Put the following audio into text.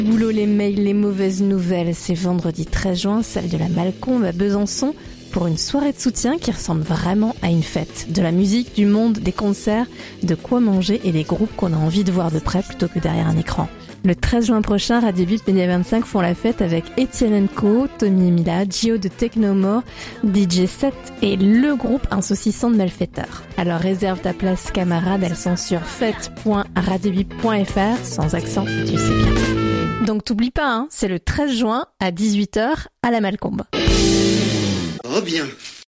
Boulot, les mails, les mauvaises nouvelles. C'est vendredi 13 juin, salle de la Malcombe à Besançon, pour une soirée de soutien qui ressemble vraiment à une fête. De la musique, du monde, des concerts, de quoi manger et des groupes qu'on a envie de voir de près plutôt que derrière un écran. Le 13 juin prochain, Radio Bip Média 25 font la fête avec Etienne & Co, Tommy et Mila, Gio de Technomore, DJ 7 et le groupe Un saucisson de malfaiteurs. Alors réserve ta place camarade, elles sont sur fête.radiobip.fr, sans accent, tu sais bien. Donc t'oublies pas, hein, c'est le 13 juin à 18h à la Malcombe. Oh bien.